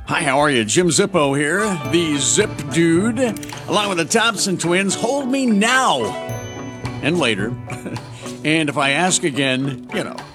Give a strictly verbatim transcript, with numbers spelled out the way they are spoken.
Hi, how are you? Jim Zippo here, the Zip Dude, along with the Thompson twins. Hold me now and later. And if I ask again, you know,